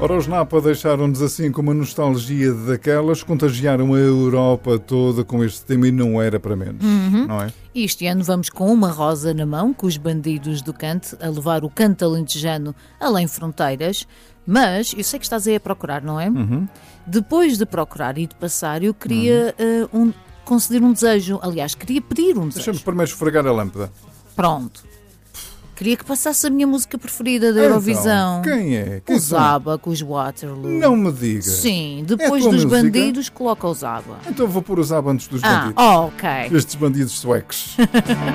Ora, os Napa deixaram-nos assim com uma nostalgia daquelas, contagiaram a Europa toda com este tema e não era para menos, não é? Este ano vamos com uma rosa na mão, com os bandidos do cante, a levar o canto alentejano além fronteiras, mas eu sei que estás aí a procurar, não é? Depois de procurar e de passar, eu queria conceder um desejo, aliás, queria pedir um desejo. Deixa-me primeiro esfregar a lâmpada. Pronto. Queria que passasse a minha música preferida da Eurovisão. Então, quem é? Quem os ABBA, com os Waterloo. Não me digas. Sim, depois É a tua dos música? bandidos, coloca os ABBA. Então vou pôr os ABBA antes dos bandidos. Ok. Estes bandidos suecos.